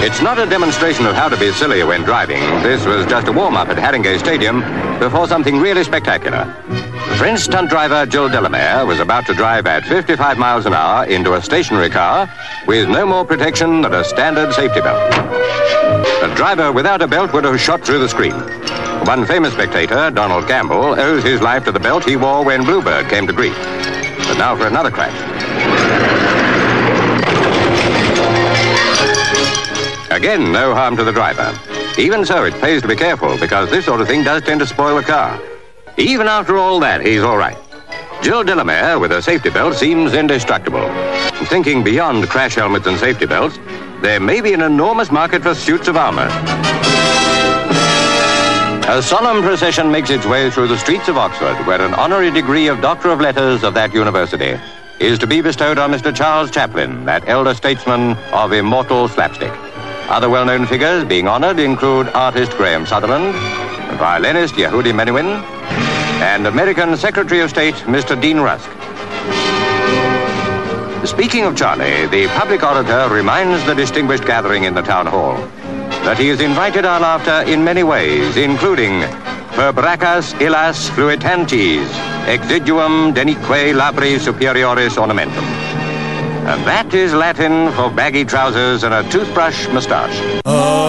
It's not a demonstration of how to be silly when driving. This was just a warm-up at Haringey Stadium before something really spectacular. The French stunt driver Jules Delamere was about to drive at 55 miles an hour into a stationary car with no more protection than a standard safety belt. A driver without a belt would have shot through the screen. One famous spectator, Donald Campbell, owes his life to the belt he wore when Bluebird came to grief. But now for another crash. Again, no harm to the driver. Even so, it pays to be careful, because this sort of thing does tend to spoil a car. Even after all that, he's all right. Jules Delamere, with a safety belt, seems indestructible. Thinking beyond crash helmets and safety belts, there may be an enormous market for suits of armor. A solemn procession makes its way through the streets of Oxford, where an honorary degree of Doctor of Letters of that university is to be bestowed on Mr. Charles Chaplin, that elder statesman of immortal slapstick. Other well-known figures being honored include artist Graham Sutherland, violinist Yehudi Menuhin, and American Secretary of State Mr. Dean Rusk. Speaking of Charlie, the public orator reminds the distinguished gathering in the town hall that he is invited our laughter in many ways, including per bracas illas fluitantes, exiduum denique labri superioris ornamentum. And that is Latin for baggy trousers and a toothbrush moustache.